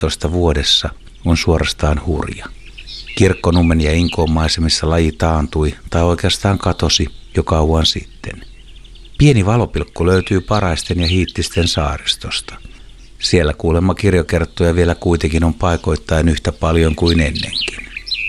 vuodessa on suorastaan hurja. Kirkkonummen ja Inkoon maisemissa laji taantui tai oikeastaan katosi jo kauan sitten. Pieni valopilkku löytyy Paraisten ja Hiittisten saaristosta. Siellä kuulemma kirjokerttuja vielä kuitenkin on paikoittain yhtä paljon kuin ennenkin.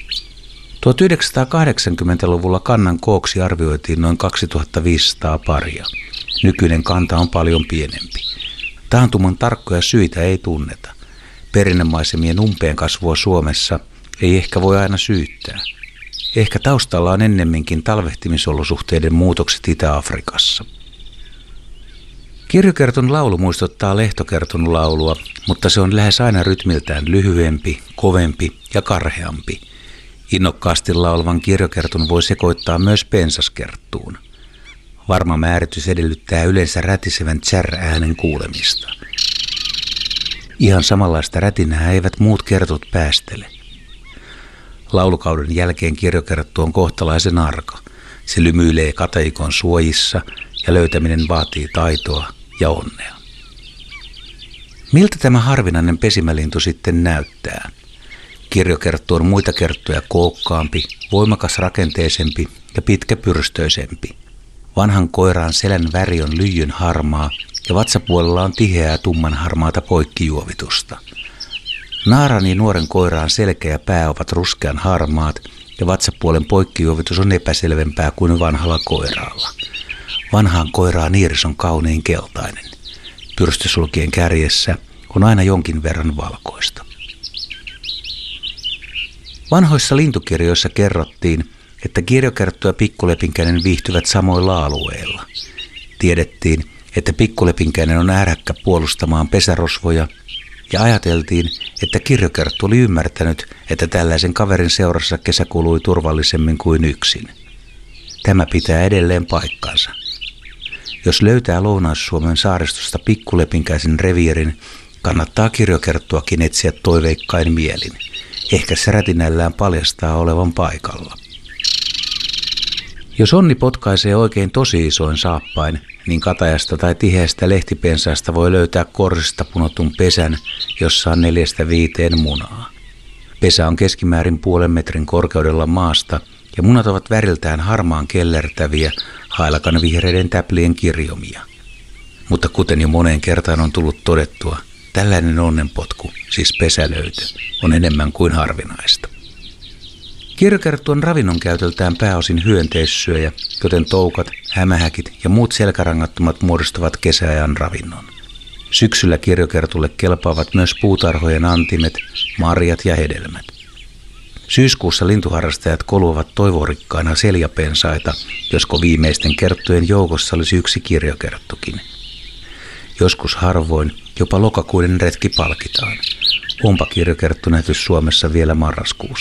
1980-luvulla kannan kooksi arvioitiin noin 2500 paria. Nykyinen kanta on paljon pienempi. Taantuman tarkkoja syitä ei tunneta. Perinnemaisemien umpeen kasvua Suomessa ei ehkä voi aina syyttää. Ehkä taustalla on ennemminkin talvehtimisolosuhteiden muutokset Itä-Afrikassa. Kirjokertun laulu muistuttaa lehtokertun laulua, mutta se on lähes aina rytmiltään lyhyempi, kovempi ja karheampi. Innokkaasti laulavan kirjokertun voi sekoittaa myös pensaskerttuun. Varma määritys edellyttää yleensä rätisevän tsär-äänen kuulemista. Ihan samanlaista rätinää eivät muut kertut päästele. Laulukauden jälkeen kirjokerttu on kohtalaisen arka. Se lymyilee kateikon suojissa ja löytäminen vaatii taitoa ja onnea. Miltä tämä harvinainen pesimälintu sitten näyttää? Kirjokerttu on muita kerttuja kookkaampi, voimakas rakenteisempi ja pitkäpyrstöisempi. Vanhan koiraan selän väri on lyijyn harmaa ja vatsapuolella on tiheää tumman harmaata poikkijuovitusta. Naaran ja nuoren koiraan selkä ja pää ovat ruskean harmaat ja vatsapuolen poikkijuovitus on epäselvempää kuin vanhalla koiraalla. Vanhaan koiraan iiris on kauniin keltainen. Pyrstösulkien kärjessä on aina jonkin verran valkoista. Vanhoissa lintukirjoissa kerrottiin, että kirjokerttu ja pikkulepinkäinen viihtyvät samoilla alueilla. Tiedettiin, että pikkulepinkäinen on ärhäkkä puolustamaan pesärosvoja, ja ajateltiin, että kirjokerttu oli ymmärtänyt, että tällaisen kaverin seurassa kesä kului turvallisemmin kuin yksin. Tämä pitää edelleen paikkansa. Jos löytää Lounais-Suomen saaristosta pikkulepinkäisen reviirin, kannattaa kirjokerttuakin etsiä toiveikkain mielin. Ehkä se rätinällään paljastaa olevan paikalla. Jos onni potkaisee oikein tosi isoin saappain, niin katajasta tai tiheästä lehtipensaasta voi löytää korsista punotun pesän, jossa on 4-5 munaa. Pesä on keskimäärin 0,5 metrin korkeudella maasta ja munat ovat väriltään harmaan kellertäviä, hailakan vihreiden täplien kirjomia. Mutta kuten jo moneen kertaan on tullut todettua, tällainen onnenpotku, siis pesälöytö, on enemmän kuin harvinaista. Kirjokerttu on ravinnon käytöltään pääosin hyönteissyöjä, joten toukat, hämähäkit ja muut selkärangattomat muodostavat kesäajan ravinnon. Syksyllä kirjokertulle kelpaavat myös puutarhojen antimet, marjat ja hedelmät. Syyskuussa lintuharrastajat koluavat toivorikkaina seljapensaita, josko viimeisten kerttujen joukossa olisi yksi kirjokerttukin. Joskus harvoin jopa lokakuinen retki palkitaan. Onpa kirjokerttu nähty Suomessa vielä marraskuussa.